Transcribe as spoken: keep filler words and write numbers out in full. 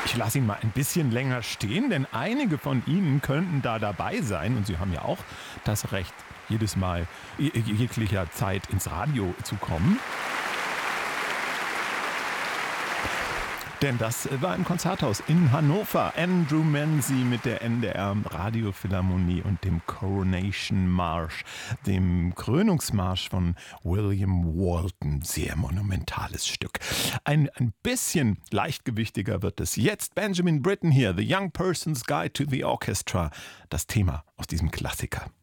Ich lasse ihn mal ein bisschen länger stehen, denn einige von Ihnen könnten da dabei sein und Sie haben ja auch das Recht, jedes Mal jeglicher Zeit ins Radio zu kommen. Denn das war im Konzerthaus in Hannover. Andrew Manzi mit der N D R Radiophilharmonie und dem Coronation March, dem Krönungsmarsch von William Walton. Sehr monumentales Stück. Ein, ein bisschen leichtgewichtiger wird es jetzt. Benjamin Britten hier, The Young Person's Guide to the Orchestra. Das Thema aus diesem Klassiker.